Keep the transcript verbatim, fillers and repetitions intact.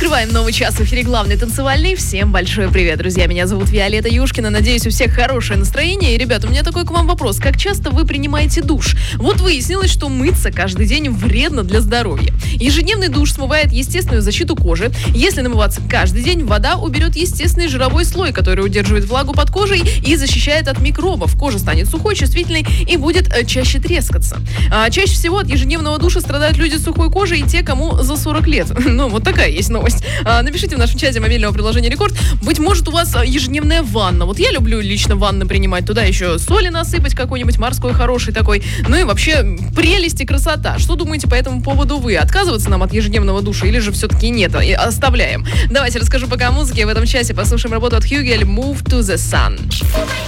Открываем новый час в эфире «Главный танцевальный». Всем большой привет, друзья. Меня зовут Виолетта Юшкина. Надеюсь, у всех хорошее настроение. И, ребят, у меня такой к вам вопрос. Как часто вы принимаете душ? Вот выяснилось, что мыться каждый день вредно для здоровья. Ежедневный душ смывает естественную защиту кожи. Если намываться каждый день, вода уберет естественный жировой слой, который удерживает влагу под кожей и защищает от микробов. Кожа станет сухой, чувствительной и будет э, чаще трескаться. А, чаще всего от ежедневного душа страдают люди с сухой кожей и те, кому за сорок лет. Ну, вот такая есть новость. А, напишите в нашем чате мобильного приложения «Рекорд». Быть может, у вас ежедневная ванна. Вот я люблю лично ванны принимать. Туда еще соли насыпать какой-нибудь морской хороший такой. Ну и вообще прелесть и красота. Что думаете по этому поводу вы? Отказываться нам от ежедневного душа или же все-таки нет? И оставляем. Давайте расскажу пока о музыке. В этом часе послушаем работу от Хьюгель «Move to the Sun».